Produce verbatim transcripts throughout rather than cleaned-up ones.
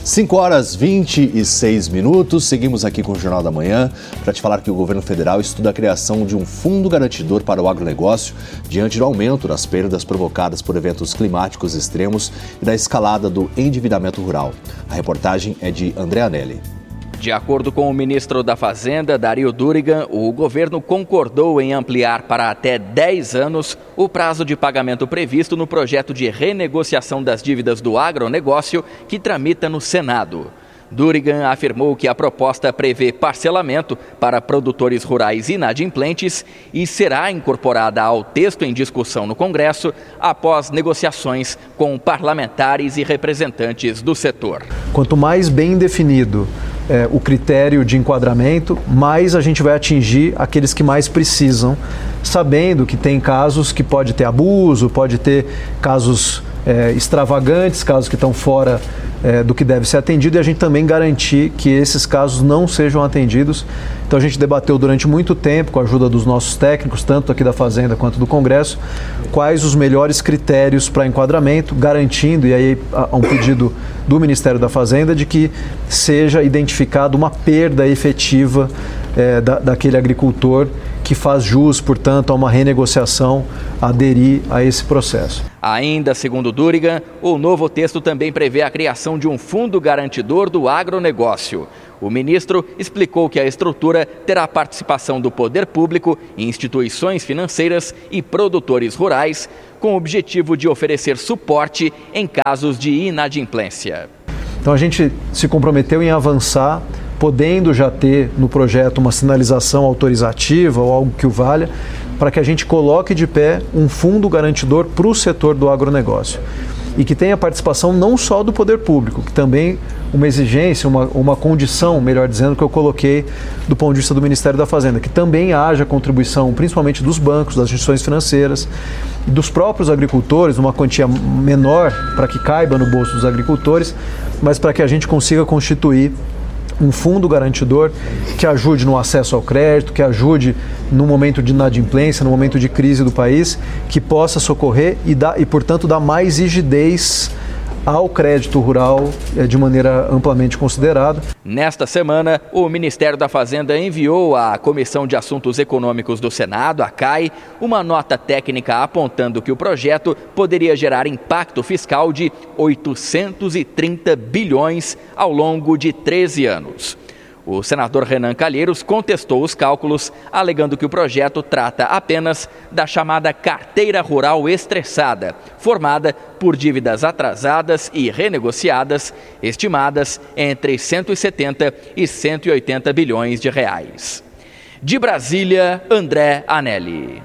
cinco horas e vinte e seis minutos, seguimos aqui com o Jornal da Manhã para te falar que o governo federal estuda a criação de um fundo garantidor para o agronegócio diante do aumento das perdas provocadas por eventos climáticos extremos e da escalada do endividamento rural. A reportagem é de André Anelli. De acordo com o ministro da Fazenda, Dario Durigan, o governo concordou em ampliar para até dez anos o prazo de pagamento previsto no projeto de renegociação das dívidas do agronegócio que tramita no Senado. Durigan afirmou que a proposta prevê parcelamento para produtores rurais inadimplentes e será incorporada ao texto em discussão no Congresso após negociações com parlamentares e representantes do setor. Quanto mais bem definido é, o critério de enquadramento, mais a gente vai atingir aqueles que mais precisam, sabendo que tem casos que pode ter abuso, pode ter casos é, extravagantes, casos que estão fora É, do que deve ser atendido, e a gente também garantir que esses casos não sejam atendidos. Então a gente debateu durante muito tempo, com a ajuda dos nossos técnicos, tanto aqui da Fazenda quanto do Congresso, quais os melhores critérios para enquadramento, garantindo, e aí há um pedido do Ministério da Fazenda, de que seja identificada uma perda efetiva é, da, daquele agricultor que faz jus, portanto, a uma renegociação, aderir a esse processo. Ainda segundo Durigan, o novo texto também prevê a criação de um fundo garantidor do agronegócio. O ministro explicou que a estrutura terá participação do poder público, instituições financeiras e produtores rurais, com o objetivo de oferecer suporte em casos de inadimplência. Então a gente se comprometeu em avançar, podendo já ter no projeto uma sinalização autorizativa ou algo que o valha, para que a gente coloque de pé um fundo garantidor para o setor do agronegócio. E que tenha participação não só do poder público, que também uma exigência, uma, uma condição, melhor dizendo, que eu coloquei do ponto de vista do Ministério da Fazenda, que também haja contribuição, principalmente dos bancos, das instituições financeiras, dos próprios agricultores, uma quantia menor para que caiba no bolso dos agricultores, mas para que a gente consiga constituir um fundo garantidor que ajude no acesso ao crédito, que ajude no momento de inadimplência, no momento de crise do país, que possa socorrer e, dar, e portanto, dar mais rigidez ao crédito rural de maneira amplamente considerada. Nesta semana, o Ministério da Fazenda enviou à Comissão de Assuntos Econômicos do Senado, a C A I, uma nota técnica apontando que o projeto poderia gerar impacto fiscal de oitocentos e trinta bilhões ao longo de treze anos. O senador Renan Calheiros contestou os cálculos, alegando que o projeto trata apenas da chamada carteira rural estressada, formada por dívidas atrasadas e renegociadas, estimadas entre cento e setenta e cento e oitenta bilhões de reais. De Brasília, André Anelli.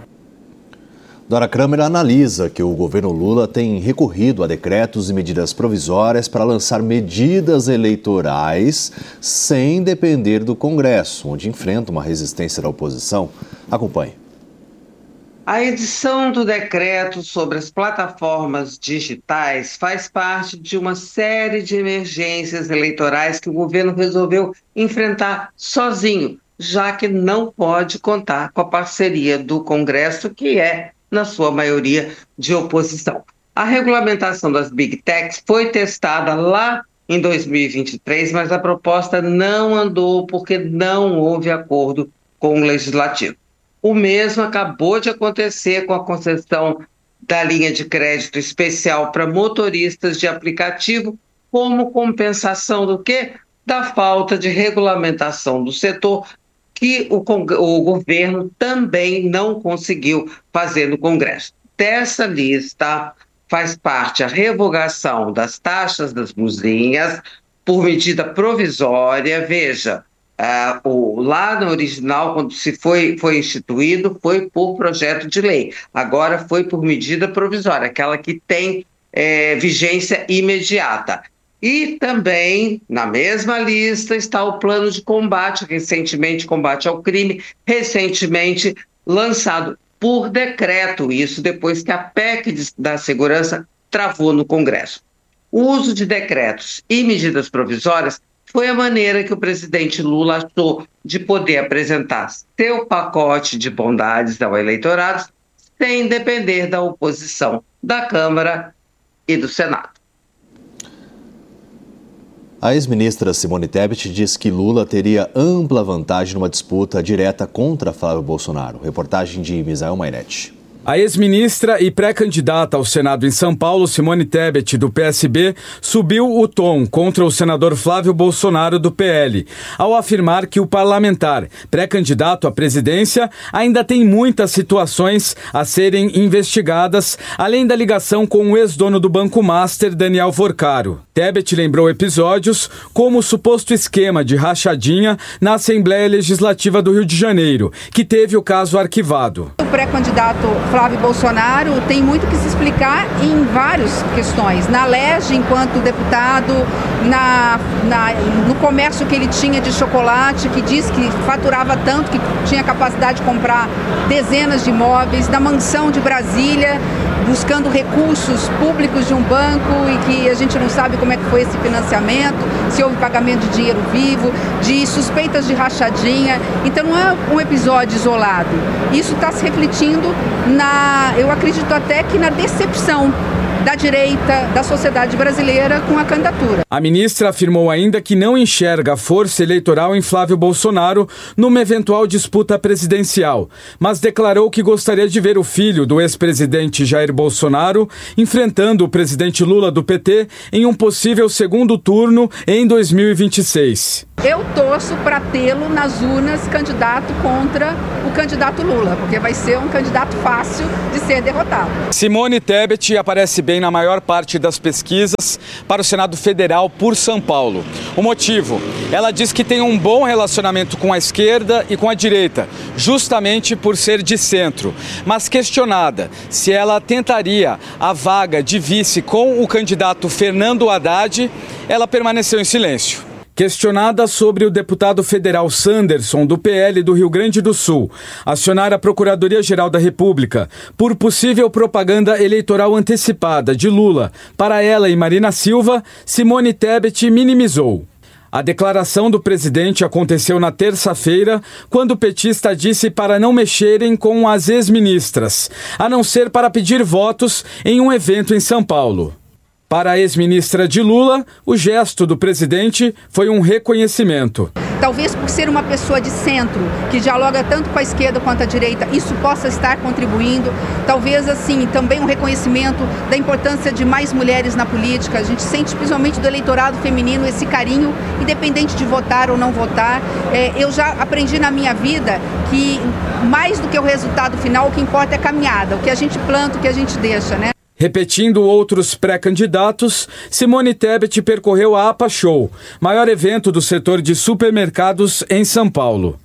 Dora Kramer analisa que o governo Lula tem recorrido a decretos e medidas provisórias para lançar medidas eleitorais sem depender do Congresso, onde enfrenta uma resistência da oposição. Acompanhe. A edição do decreto sobre as plataformas digitais faz parte de uma série de emergências eleitorais que o governo resolveu enfrentar sozinho, já que não pode contar com a parceria do Congresso, que é, na sua maioria, de oposição. A regulamentação das Big Techs foi testada lá em dois mil e vinte e três, mas a proposta não andou porque não houve acordo com o Legislativo. O mesmo acabou de acontecer com a concessão da linha de crédito especial para motoristas de aplicativo, como compensação do quê? Da falta de regulamentação do setor, que o, o governo também não conseguiu fazer no Congresso. Dessa lista faz parte a revogação das taxas das buzinhas por medida provisória. Veja, uh, o, lá no original, quando se foi, foi instituído, foi por projeto de lei. Agora foi por medida provisória, aquela que tem é, vigência imediata. E também, na mesma lista, está o plano de combate, recentemente combate ao crime, recentemente lançado por decreto, isso depois que a P E C da segurança travou no Congresso. O uso de decretos e medidas provisórias foi a maneira que o presidente Lula achou de poder apresentar seu pacote de bondades ao eleitorado sem depender da oposição da Câmara e do Senado. A ex-ministra Simone Tebet diz que Lula teria ampla vantagem numa disputa direta contra Flávio Bolsonaro. Reportagem de Misael Mainetti. A ex-ministra e pré-candidata ao Senado em São Paulo, Simone Tebet, do P S B, subiu o tom contra o senador Flávio Bolsonaro, do P L, ao afirmar que o parlamentar, pré-candidato à presidência, ainda tem muitas situações a serem investigadas, além da ligação com o ex-dono do Banco Master, Daniel Forcaro. Tebet lembrou episódios como o suposto esquema de rachadinha na Assembleia Legislativa do Rio de Janeiro, que teve o caso arquivado. O pré-candidato Flávio Bolsonaro tem muito que se explicar em várias questões. Na L E G, enquanto deputado, na, na, no comércio que ele tinha de chocolate, que diz que faturava tanto, que tinha capacidade de comprar dezenas de imóveis, na mansão de Brasília, buscando recursos públicos de um banco e que a gente não sabe como é que foi esse financiamento, se houve pagamento de dinheiro vivo, de suspeitas de rachadinha. Então não é um episódio isolado. Isso está se refletindo na, eu acredito até que na decepção da direita, da sociedade brasileira com a candidatura. A ministra afirmou ainda que não enxerga força eleitoral em Flávio Bolsonaro numa eventual disputa presidencial, mas declarou que gostaria de ver o filho do ex-presidente Jair Bolsonaro enfrentando o presidente Lula do P T em um possível segundo turno em dois mil e vinte e seis. Eu torço para tê-lo nas urnas candidato contra o candidato Lula, porque vai ser um candidato fácil de ser derrotado. Simone Tebet aparece bem na maior parte das pesquisas para o Senado Federal por São Paulo. O motivo? Ela diz que tem um bom relacionamento com a esquerda e com a direita, justamente por ser de centro. Mas questionada se ela tentaria a vaga de vice com o candidato Fernando Haddad, ela permaneceu em silêncio. Questionada sobre o deputado federal Sanderson, do P L do Rio Grande do Sul, acionar a Procuradoria-Geral da República por possível propaganda eleitoral antecipada de Lula para ela e Marina Silva, Simone Tebet minimizou. A declaração do presidente aconteceu na terça-feira, quando o petista disse para não mexerem com as ex-ministras, a não ser para pedir votos em um evento em São Paulo. Para a ex-ministra de Lula, o gesto do presidente foi um reconhecimento. Talvez por ser uma pessoa de centro, que dialoga tanto com a esquerda quanto a direita, isso possa estar contribuindo. Talvez, assim, também um reconhecimento da importância de mais mulheres na política. A gente sente, principalmente do eleitorado feminino, esse carinho, independente de votar ou não votar. É, eu já aprendi na minha vida que, mais do que o resultado final, o que importa é a caminhada, o que a gente planta, o que a gente deixa, né? Repetindo outros pré-candidatos, Simone Tebet percorreu a APA Show, maior evento do setor de supermercados em São Paulo.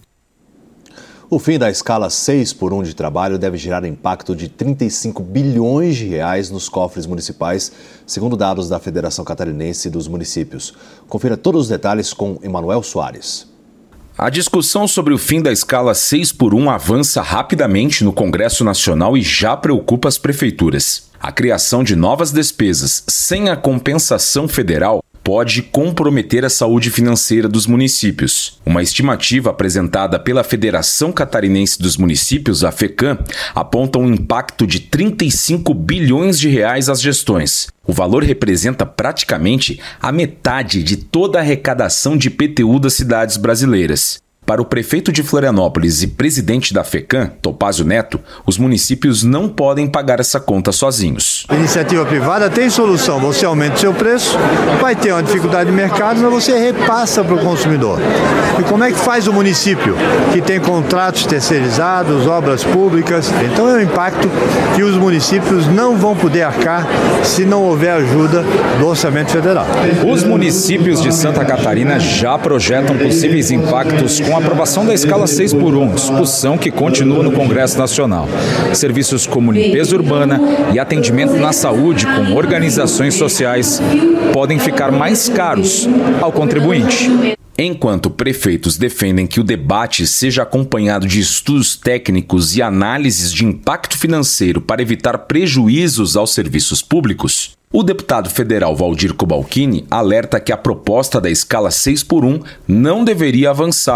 O fim da escala seis por um de trabalho deve gerar impacto de trinta e cinco bilhões de reais nos cofres municipais, segundo dados da Federação Catarinense dos Municípios. Confira todos os detalhes com Emanuel Soares. A discussão sobre o fim da escala seis por um avança rapidamente no Congresso Nacional e já preocupa as prefeituras. A criação de novas despesas sem a compensação federal pode comprometer a saúde financeira dos municípios. Uma estimativa apresentada pela Federação Catarinense dos Municípios, a FECAM, aponta um impacto de trinta e cinco bilhões de reais às gestões. O valor representa praticamente a metade de toda a arrecadação de I P T U das cidades brasileiras. Para o prefeito de Florianópolis e presidente da FECAM, Topázio Neto, os municípios não podem pagar essa conta sozinhos. A iniciativa privada tem solução. Você aumenta o seu preço, vai ter uma dificuldade de mercado, mas você repassa para o consumidor. E como é que faz o município, que tem contratos terceirizados, obras públicas? Então é um impacto que os municípios não vão poder arcar se não houver ajuda do orçamento federal. Os municípios de Santa Catarina já projetam possíveis impactos com a aprovação da escala seis por um, discussão que continua no Congresso Nacional. Serviços como limpeza urbana e atendimento na saúde com organizações sociais podem ficar mais caros ao contribuinte. Enquanto prefeitos defendem que o debate seja acompanhado de estudos técnicos e análises de impacto financeiro para evitar prejuízos aos serviços públicos, o deputado federal Valdir Cobalcini alerta que a proposta da escala seis por um não deveria avançar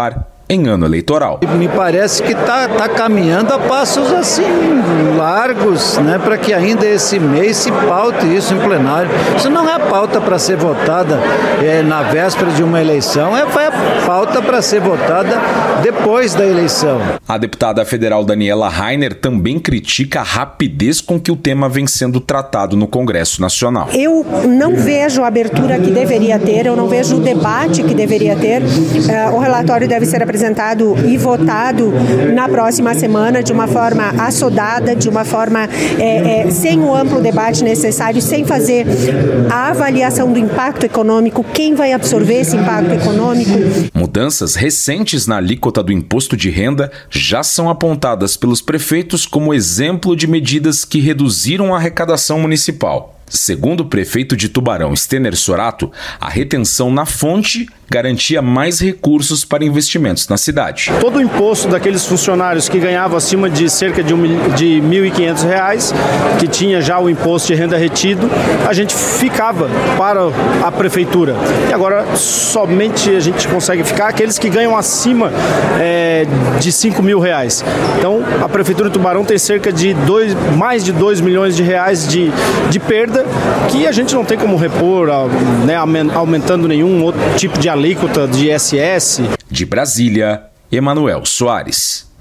em ano eleitoral. Me parece que está tá caminhando a passos assim largos, né, para que ainda esse mês se paute isso em plenário. Isso não é pauta para ser votada é, na véspera de uma eleição, é, é pauta para ser votada depois da eleição. A deputada federal Daniela Rainer também critica a rapidez com que o tema vem sendo tratado no Congresso Nacional. Eu não vejo a abertura que deveria ter, eu não vejo o debate que deveria ter. Uh, o relatório deve ser apresentado e votado na próxima semana de uma forma assodada, de uma forma é, é, sem o amplo debate necessário, sem fazer a avaliação do impacto econômico, quem vai absorver esse impacto econômico. Mudanças recentes na alíquota do imposto de renda já são apontadas pelos prefeitos como exemplo de medidas que reduziram a arrecadação municipal. Segundo o prefeito de Tubarão, Stener Sorato, a retenção na fonte garantia mais recursos para investimentos na cidade. Todo o imposto daqueles funcionários que ganhavam acima de cerca de, um, de mil e quinhentos reais, que tinha já o imposto de renda retido, a gente ficava para a prefeitura. E agora somente a gente consegue ficar aqueles que ganham acima é, de cinco mil reais. Então a prefeitura de Tubarão tem cerca de dois, mais de dois milhões de reais de, de perda, que a gente não tem como repor, né, aumentando nenhum outro tipo de alíquota de I S S. De Brasília, Emanuel Soares.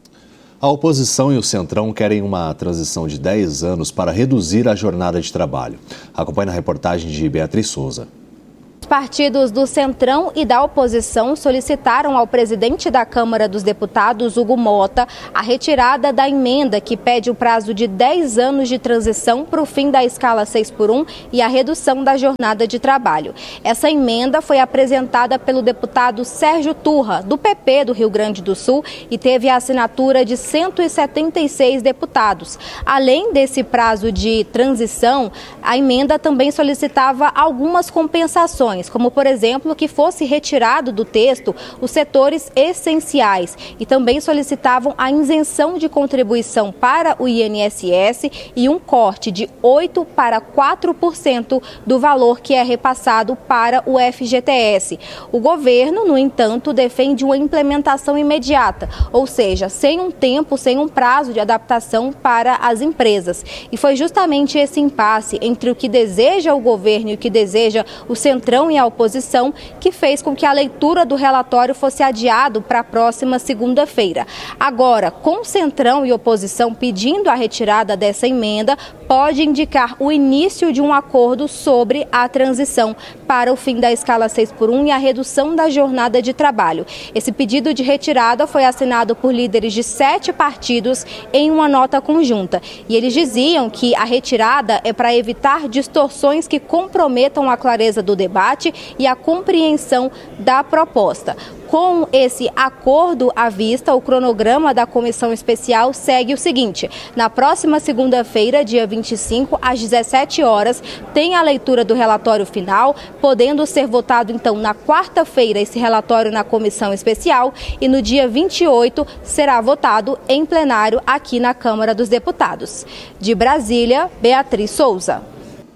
A oposição e o Centrão querem uma transição de dez anos para reduzir a jornada de trabalho. Acompanhe na reportagem de Beatriz Souza. Os partidos do Centrão e da oposição solicitaram ao presidente da Câmara dos Deputados, Hugo Mota, a retirada da emenda que pede o prazo de dez anos de transição para o fim da escala seis por um e a redução da jornada de trabalho. Essa emenda foi apresentada pelo deputado Sérgio Turra, do P P do Rio Grande do Sul, e teve a assinatura de cento e setenta e seis deputados. Além desse prazo de transição, a emenda também solicitava algumas compensações, como, por exemplo, que fosse retirado do texto os setores essenciais, e também solicitavam a isenção de contribuição para o I N S S e um corte de oito para quatro por cento do valor que é repassado para o F G T S. O governo, no entanto, defende uma implementação imediata, ou seja, sem um tempo, sem um prazo de adaptação para as empresas. E foi justamente esse impasse entre o que deseja o governo e o que deseja o Centrão e a oposição que fez com que a leitura do relatório fosse adiado para a próxima segunda-feira. Agora, com Centrão e oposição pedindo a retirada dessa emenda, pode indicar o início de um acordo sobre a transição para o fim da escala seis por um e a redução da jornada de trabalho. Esse pedido de retirada foi assinado por líderes de sete partidos em uma nota conjunta. E eles diziam que a retirada é para evitar distorções que comprometam a clareza do debate e a compreensão da proposta. Com esse acordo à vista, o cronograma da comissão especial segue o seguinte: na próxima segunda-feira, dia vinte e cinco, às dezessete horas, tem a leitura do relatório final, podendo ser votado então na quarta-feira esse relatório na comissão especial, e no dia vinte e oito será votado em plenário aqui na Câmara dos Deputados. De Brasília, Beatriz Souza.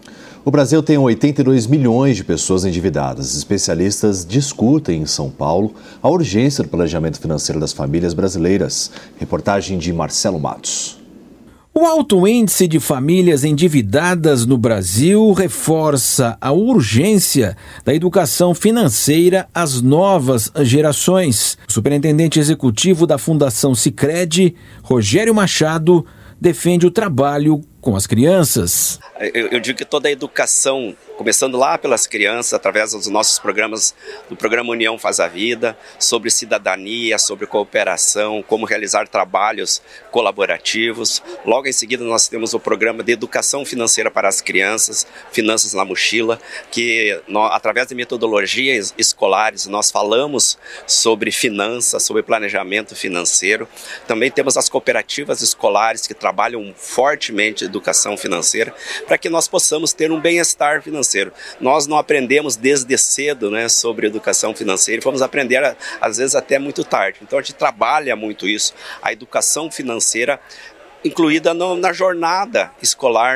O Brasil tem oitenta e dois milhões de pessoas endividadas. Especialistas discutem em São Paulo a urgência do planejamento financeiro das famílias brasileiras. Reportagem de Marcelo Matos. O alto índice de famílias endividadas no Brasil reforça a urgência da educação financeira às novas gerações. O superintendente executivo da Fundação Sicredi, Rogério Machado, defende o trabalho com as crianças. Eu, eu digo que toda a educação, começando lá pelas crianças, através dos nossos programas, do programa União Faz a Vida, sobre cidadania, sobre cooperação, como realizar trabalhos colaborativos. Logo em seguida nós temos o programa de educação financeira para as crianças, Finanças na Mochila, que nós, através de metodologias escolares nós falamos sobre finanças, sobre planejamento financeiro. Também temos as cooperativas escolares que trabalham fortemente a educação financeira, para que nós possamos ter um bem-estar financeiro. Nós não aprendemos desde cedo, né, sobre educação financeira, e vamos aprender às vezes até muito tarde. Então a gente trabalha muito isso, a educação financeira incluída no, na jornada escolar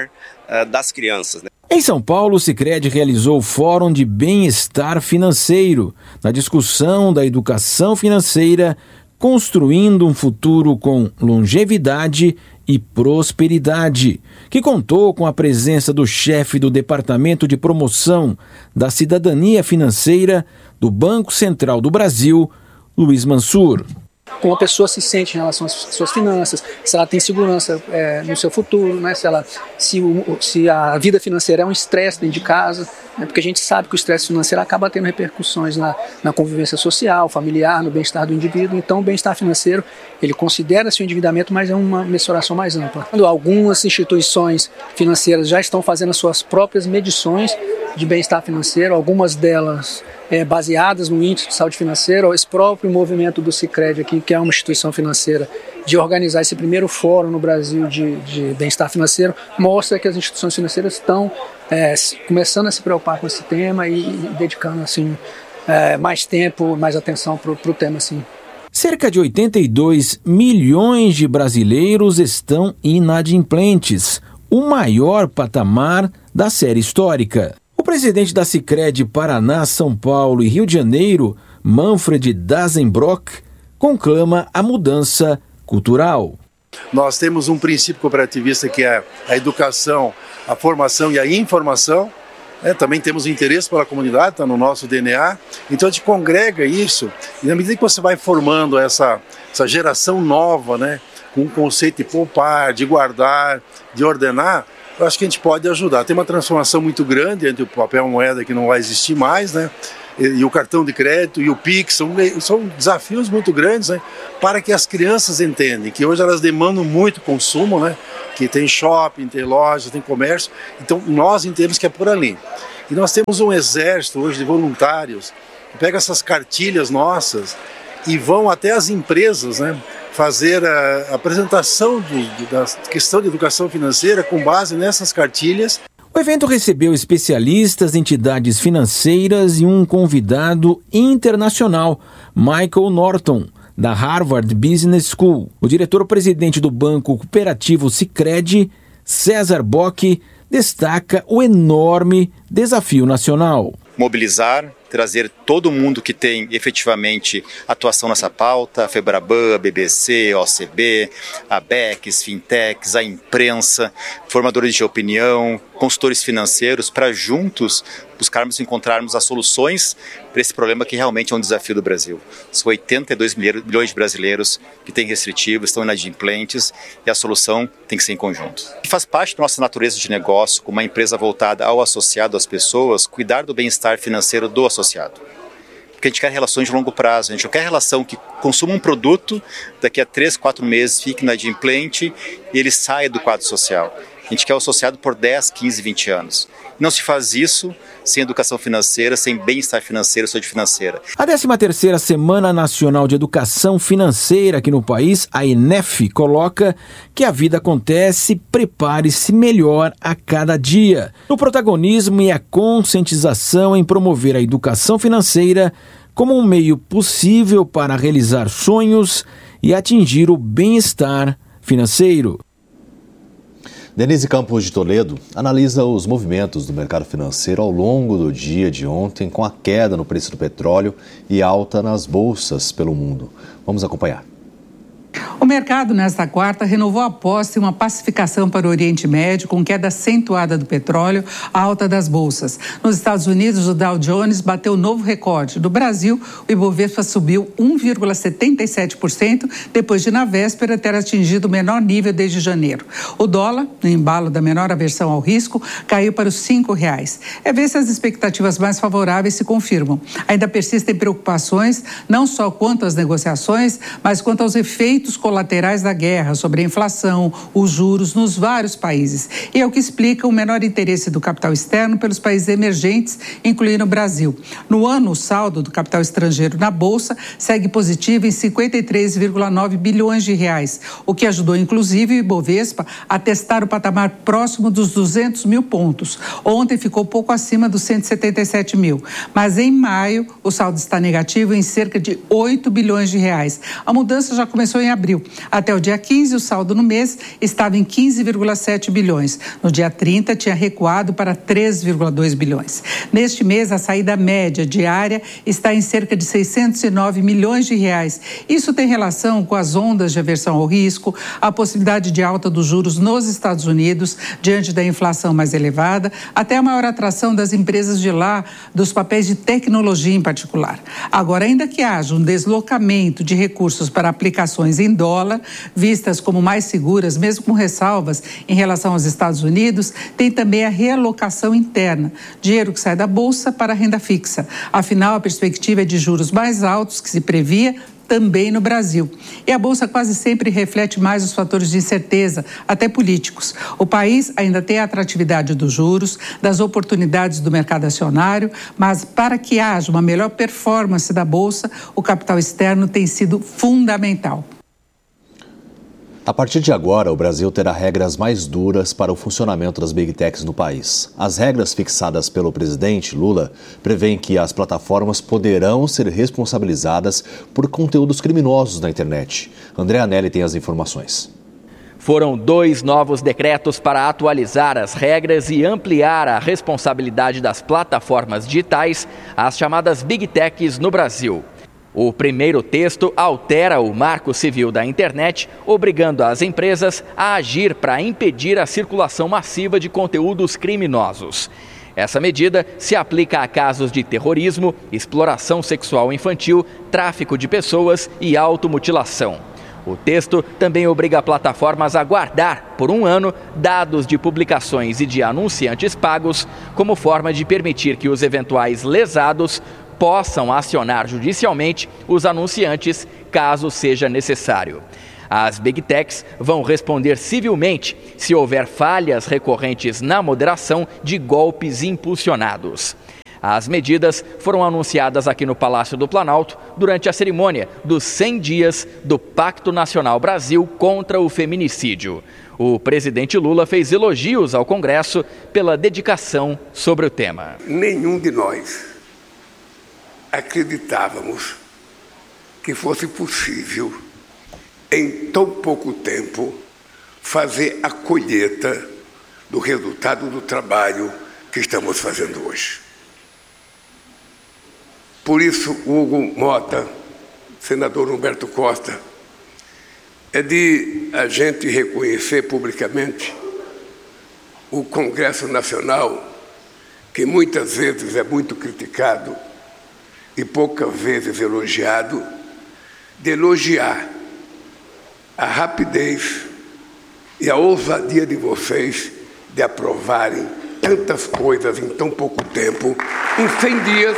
uh, das crianças, né? Em São Paulo, o Sicredi realizou o Fórum de Bem-Estar Financeiro, na discussão da educação financeira, construindo um futuro com longevidade e prosperidade, que contou com a presença do chefe do Departamento de Promoção da Cidadania Financeira do Banco Central do Brasil, Luiz Mansur. Como a pessoa se sente em relação às suas finanças, se ela tem segurança é, no seu futuro, né? se, ela, se, o, se a vida financeira é um estresse dentro de casa, né? Porque a gente sabe que o estresse financeiro acaba tendo repercussões na, na convivência social, familiar, no bem-estar do indivíduo. Então o bem-estar financeiro, ele considera-se o endividamento, mas é uma mensuração mais ampla. Algumas instituições financeiras já estão fazendo as suas próprias medições de bem-estar financeiro, algumas delas é, baseadas no índice de saúde financeira. Esse próprio movimento do Sicredi aqui, que é uma instituição financeira, de organizar esse primeiro fórum no Brasil de, de bem-estar financeiro, mostra que as instituições financeiras estão é, começando a se preocupar com esse tema e, e dedicando assim, é, mais tempo, mais atenção para o tema. Assim. Cerca de oitenta e dois milhões de brasileiros estão inadimplentes, o maior patamar da série histórica. O presidente da Sicredi Paraná, São Paulo e Rio de Janeiro, Manfred Dazenbrock, conclama a mudança cultural. Nós temos um princípio cooperativista que é a educação, a formação e a informação. É, também temos interesse pela comunidade, está no nosso D N A. Então a gente congrega isso e na medida que você vai formando essa, essa geração nova, né, com o conceito de poupar, de guardar, de ordenar, eu acho que a gente pode ajudar. Tem uma transformação muito grande entre o papel moeda que não vai existir mais, né? E, e o cartão de crédito e o Pix, são, são desafios muito grandes, né? Para que as crianças entendam que hoje elas demandam muito consumo, né? Que tem shopping, tem loja, tem comércio, então nós entendemos que é por ali. E nós temos um exército hoje de voluntários que pegam essas cartilhas nossas e vão até as empresas, né? Fazer a apresentação do, da questão de educação financeira com base nessas cartilhas. O evento recebeu especialistas, entidades financeiras e um convidado internacional, Michael Norton, da Harvard Business School. O diretor-presidente do Banco Cooperativo Sicredi, César Bock, destaca o enorme desafio nacional. Mobilizar, trazer todo mundo que tem efetivamente atuação nessa pauta, a FEBRABAN, a B B C, a O C B, a Becs, Fintechs, a imprensa, formadores de opinião, consultores financeiros, para juntos buscarmos encontrarmos as soluções para esse problema que realmente é um desafio do Brasil. São oitenta e dois milhões de brasileiros que têm restritivos, estão inadimplentes e a solução tem que ser em conjunto. E faz parte da nossa natureza de negócio, como uma empresa voltada ao associado, às pessoas, cuidar do bem-estar financeiro do associado. Porque a gente quer relações de longo prazo, a gente não quer relação que consuma um produto, daqui a três, quatro meses fique inadimplente e ele saia do quadro social. A gente quer o associado por dez, quinze, vinte anos. Não se faz isso sem educação financeira, sem bem-estar financeiro, saúde financeira. A décima terceira Semana Nacional de Educação Financeira aqui no país, a ENEF, coloca que a vida acontece, prepare-se melhor a cada dia. No protagonismo e a conscientização em promover a educação financeira como um meio possível para realizar sonhos e atingir o bem-estar financeiro. Denise Campos de Toledo analisa os movimentos do mercado financeiro ao longo do dia de ontem, com a queda no preço do petróleo e alta nas bolsas pelo mundo. Vamos acompanhar. O mercado, nesta quarta, renovou a aposta em uma pacificação para o Oriente Médio, com queda acentuada do petróleo, alta das bolsas. Nos Estados Unidos, o Dow Jones bateu novo recorde. No Brasil, o Ibovespa subiu um vírgula setenta e sete por cento, depois de, na véspera, ter atingido o menor nível desde janeiro. O dólar, no embalo da menor aversão ao risco, caiu para os cinco reais. É ver se as expectativas mais favoráveis se confirmam. Ainda persistem preocupações, não só quanto às negociações, mas quanto aos efeitos colaterais da guerra sobre a inflação, os juros nos vários países. E é o que explica o menor interesse do capital externo pelos países emergentes, incluindo o Brasil. No ano, o saldo do capital estrangeiro na Bolsa segue positivo em cinquenta e três vírgula nove bilhões de reais, o que ajudou, inclusive, o Ibovespa a testar o patamar próximo dos duzentos mil pontos. Ontem ficou pouco acima dos cento e setenta e sete mil. Mas em maio, o saldo está negativo em cerca de oito bilhões de reais. A mudança já começou em abril. abril. Até o dia quinze, o saldo no mês estava em quinze vírgula sete bilhões. No dia trinta, tinha recuado para três vírgula dois bilhões. Neste mês, a saída média diária está em cerca de seiscentos e nove milhões de reais. Isso tem relação com as ondas de aversão ao risco, a possibilidade de alta dos juros nos Estados Unidos, diante da inflação mais elevada, até a maior atração das empresas de lá, dos papéis de tecnologia em particular. Agora, ainda que haja um deslocamento de recursos para aplicações em dólar, vistas como mais seguras, mesmo com ressalvas em relação aos Estados Unidos, tem também a realocação interna, dinheiro que sai da Bolsa para a renda fixa. Afinal, a perspectiva é de juros mais altos que se previa também no Brasil. E a Bolsa quase sempre reflete mais os fatores de incerteza, até políticos. O país ainda tem a atratividade dos juros, das oportunidades do mercado acionário, mas para que haja uma melhor performance da Bolsa, o capital externo tem sido fundamental. A partir de agora, o Brasil terá regras mais duras para o funcionamento das Big Techs no país. As regras fixadas pelo presidente Lula prevêem que as plataformas poderão ser responsabilizadas por conteúdos criminosos na internet. André Anelli tem as informações. Foram dois novos decretos para atualizar as regras e ampliar a responsabilidade das plataformas digitais, as chamadas Big Techs no Brasil. O primeiro texto altera o Marco Civil da Internet, obrigando as empresas a agir para impedir a circulação massiva de conteúdos criminosos. Essa medida se aplica a casos de terrorismo, exploração sexual infantil, tráfico de pessoas e automutilação. O texto também obriga plataformas a guardar, por um ano, dados de publicações e de anunciantes pagos, como forma de permitir que os eventuais lesados possam acionar judicialmente os anunciantes, caso seja necessário. As Big Techs vão responder civilmente se houver falhas recorrentes na moderação de golpes impulsionados. As medidas foram anunciadas aqui no Palácio do Planalto durante a cerimônia dos cem dias do Pacto Nacional Brasil contra o Feminicídio. O presidente Lula fez elogios ao Congresso pela dedicação sobre o tema. Nenhum de nós acreditávamos que fosse possível, em tão pouco tempo, fazer a colheita do resultado do trabalho que estamos fazendo hoje. Por isso, Hugo Mota, senador Humberto Costa, é de a gente reconhecer publicamente o Congresso Nacional, que muitas vezes é muito criticado e poucas vezes elogiado, de elogiar a rapidez e a ousadia de vocês de aprovarem tantas coisas em tão pouco tempo. Em cem dias,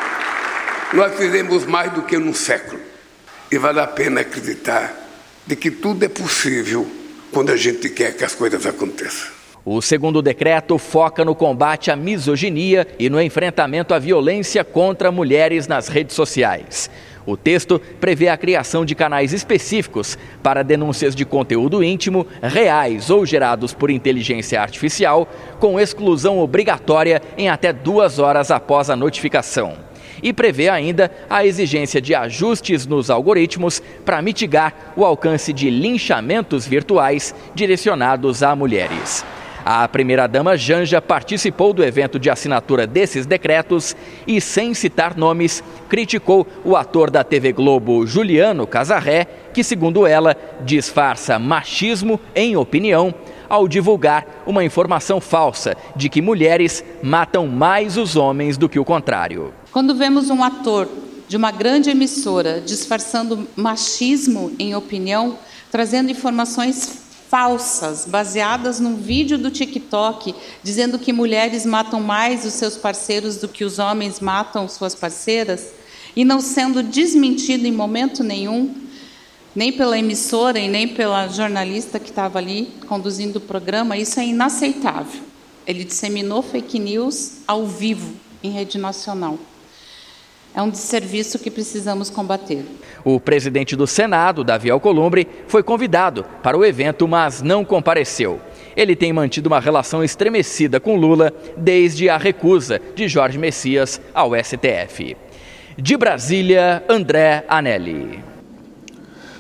nós fizemos mais do que num século. E vale a pena acreditar de que tudo é possível quando a gente quer que as coisas aconteçam. O segundo decreto foca no combate à misoginia e no enfrentamento à violência contra mulheres nas redes sociais. O texto prevê a criação de canais específicos para denúncias de conteúdo íntimo, reais ou gerados por inteligência artificial, com exclusão obrigatória em até duas horas após a notificação. E prevê ainda a exigência de ajustes nos algoritmos para mitigar o alcance de linchamentos virtuais direcionados a mulheres. A primeira-dama Janja participou do evento de assinatura desses decretos e, sem citar nomes, criticou o ator da T V Globo, Juliano Casarré, que, segundo ela, disfarça machismo em opinião ao divulgar uma informação falsa de que mulheres matam mais os homens do que o contrário. Quando vemos um ator de uma grande emissora disfarçando machismo em opinião, trazendo informações falsas, baseadas num vídeo do TikTok, dizendo que mulheres matam mais os seus parceiros do que os homens matam suas parceiras, e não sendo desmentido em momento nenhum, nem pela emissora e nem pela jornalista que estava ali conduzindo o programa, isso é inaceitável. Ele disseminou fake news ao vivo, em rede nacional. É um desserviço que precisamos combater. O presidente do Senado, Davi Alcolumbre, foi convidado para o evento, mas não compareceu. Ele tem mantido uma relação estremecida com Lula desde a recusa de Jorge Messias ao S T F. De Brasília, André Anelli.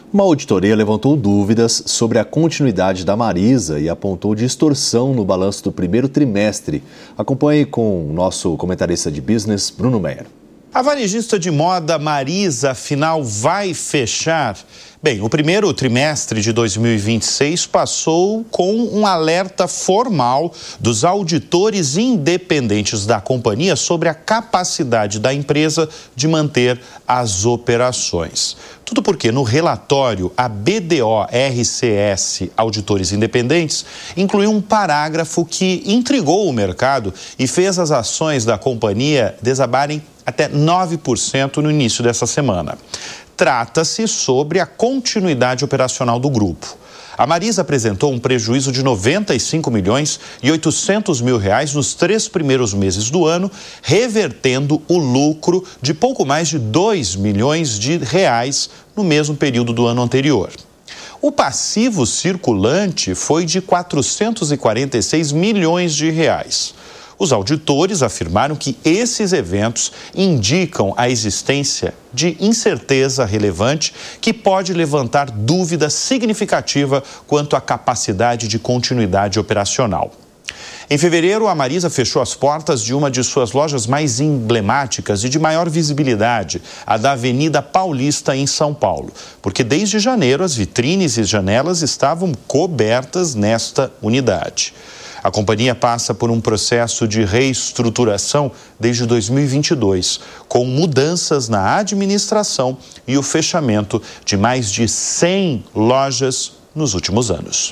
Uma auditoria levantou dúvidas sobre a continuidade da Marisa e apontou distorção no balanço do primeiro trimestre. Acompanhe com o nosso comentarista de business, Bruno Meyer. A varejista de moda Marisa, afinal, vai fechar? Bem, o primeiro trimestre de dois mil e vinte e seis passou com um alerta formal dos auditores independentes da companhia sobre a capacidade da empresa de manter as operações. Tudo porque no relatório a B D O R C S Auditores Independentes incluiu um parágrafo que intrigou o mercado e fez as ações da companhia desabarem até nove por cento no início dessa semana. Trata-se sobre a continuidade operacional do grupo. A Marisa apresentou um prejuízo de noventa e cinco milhões e oitocentos mil reais nos três primeiros meses do ano, revertendo o lucro de pouco mais de dois milhões de reais no mesmo período do ano anterior. O passivo circulante foi de quatrocentos e quarenta e seis milhões de reais. Os auditores afirmaram que esses eventos indicam a existência de incerteza relevante que pode levantar dúvida significativa quanto à capacidade de continuidade operacional. Em fevereiro, a Marisa fechou as portas de uma de suas lojas mais emblemáticas e de maior visibilidade, a da Avenida Paulista, em São Paulo, porque desde janeiro as vitrines e janelas estavam cobertas nesta unidade. A companhia passa por um processo de reestruturação desde dois mil e vinte e dois, com mudanças na administração e o fechamento de mais de cem lojas nos últimos anos.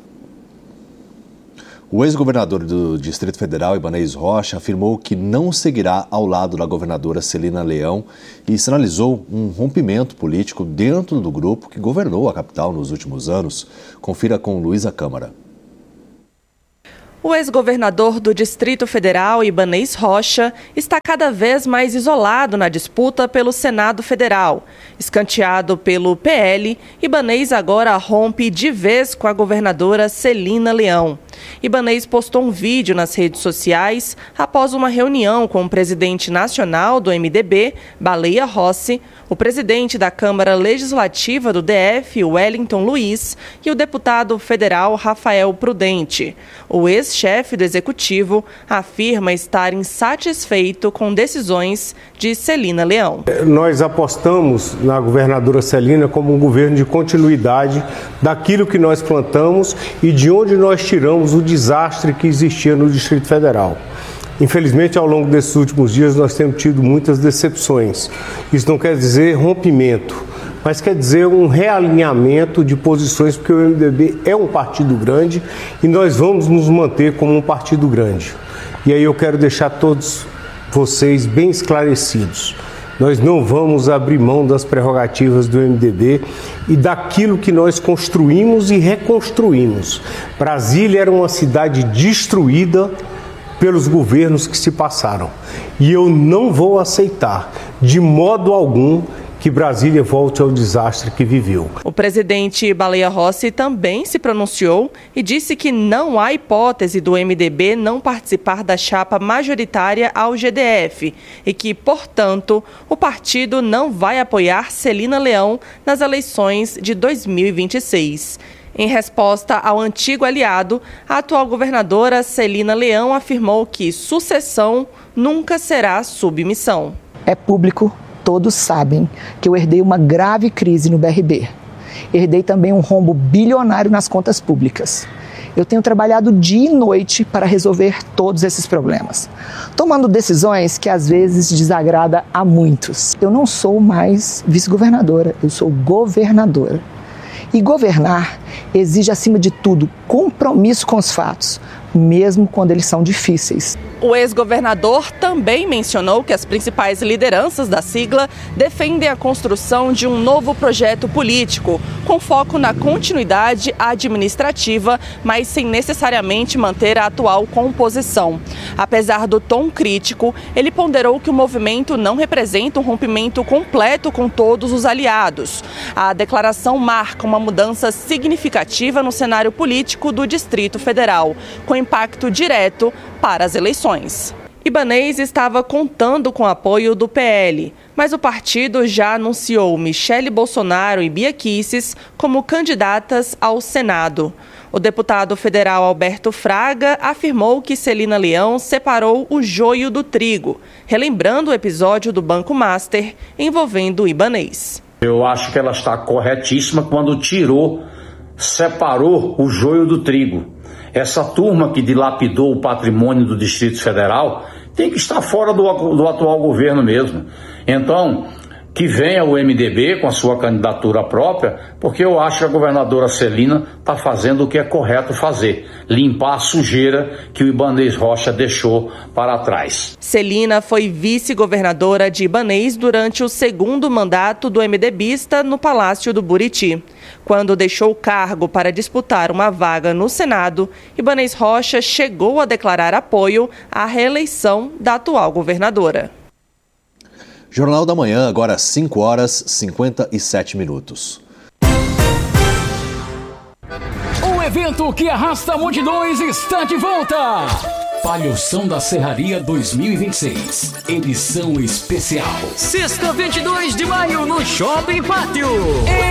O ex-governador do Distrito Federal, Ibanez Rocha, afirmou que não seguirá ao lado da governadora Celina Leão e sinalizou um rompimento político dentro do grupo que governou a capital nos últimos anos. Confira com Luísa Câmara. O ex-governador do Distrito Federal, Ibanez Rocha, está cada vez mais isolado na disputa pelo Senado Federal. Escanteado pelo P L, Ibanez agora rompe de vez com a governadora Celina Leão. Ibanez postou um vídeo nas redes sociais após uma reunião com o presidente nacional do M D B, Baleia Rossi, o presidente da Câmara Legislativa do D F, Wellington Luiz, e o deputado federal Rafael Prudente. O ex-chefe do executivo afirma estar insatisfeito com decisões de Celina Leão. Nós apostamos na governadora Celina como um governo de continuidade daquilo que nós plantamos e de onde nós tiramos o desastre que existia no Distrito Federal. Infelizmente, ao longo desses últimos dias, nós temos tido muitas decepções. Isso não quer dizer rompimento, mas quer dizer um realinhamento de posições, porque o M D B é um partido grande e nós vamos nos manter como um partido grande. E aí eu quero deixar todos vocês bem esclarecidos. Nós não vamos abrir mão das prerrogativas do M D B e daquilo que nós construímos e reconstruímos. Brasília era uma cidade destruída pelos governos que se passaram. E eu não vou aceitar, de modo algum, que Brasília volte ao desastre que viveu. O presidente Baleia Rossi também se pronunciou e disse que não há hipótese do M D B não participar da chapa majoritária ao G D F e que, portanto, o partido não vai apoiar Celina Leão nas eleições de dois mil e vinte e seis. Em resposta ao antigo aliado, a atual governadora Celina Leão afirmou que sucessão nunca será submissão. É público. Todos sabem que eu herdei uma grave crise no B R B. Herdei também um rombo bilionário nas contas públicas. Eu tenho trabalhado dia e noite para resolver todos esses problemas, tomando decisões que às vezes desagradam a muitos. Eu não sou mais vice-governadora, eu sou governadora. E governar exige, acima de tudo, compromisso com os fatos, mesmo quando eles são difíceis. O ex-governador também mencionou que as principais lideranças da sigla defendem a construção de um novo projeto político, com foco na continuidade administrativa, mas sem necessariamente manter a atual composição. Apesar do tom crítico, ele ponderou que o movimento não representa um rompimento completo com todos os aliados. A declaração marca uma mudança significativa no cenário político do Distrito Federal, com impacto direto para as eleições. Ibanez estava contando com o apoio do P L, mas o partido já anunciou Michele Bolsonaro e Bia Kicis como candidatas ao Senado. O deputado federal Alberto Fraga afirmou que Celina Leão separou o joio do trigo, relembrando o episódio do Banco Master envolvendo Ibanez. Eu acho que ela está corretíssima quando tirou, separou o joio do trigo. Essa turma que dilapidou o patrimônio do Distrito Federal tem que estar fora do, do atual governo mesmo. Então, que venha o M D B com a sua candidatura própria, porque eu acho que a governadora Celina está fazendo o que é correto fazer, limpar a sujeira que o Ibanez Rocha deixou para trás. Celina foi vice-governadora de Ibanez durante o segundo mandato do MDBista no Palácio do Buriti. Quando deixou o cargo para disputar uma vaga no Senado, Ibanez Rocha chegou a declarar apoio à reeleição da atual governadora. Jornal da Manhã, agora às cinco horas e cinquenta e sete minutos. O evento que arrasta multidões está de volta. Palhoção da Serraria dois mil e vinte e seis, edição especial. Sexta, vinte e dois de maio, no Shopping Pátio.